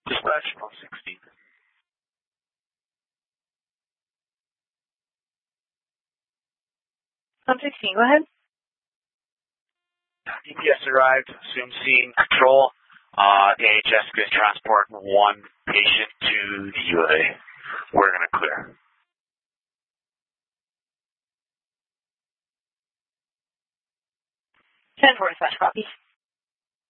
Dispatch 116. 116, go ahead. EPS arrived, assume scene control. AHS could transport one patient to the U of A. We're going to clear. 10-4 dispatch, copy.